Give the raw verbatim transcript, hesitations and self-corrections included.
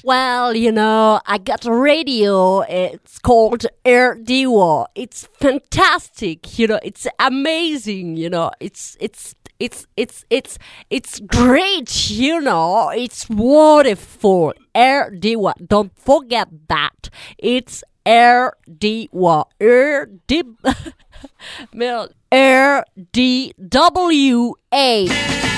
Well, you know, I got a radio. It's called Air Diwa. It's fantastic. You know, it's amazing. You know, it's it's it's it's it's it's great. You know, it's wonderful. Air Diwa. Don't forget that. It's Air Diwa. Air D. Air D W A.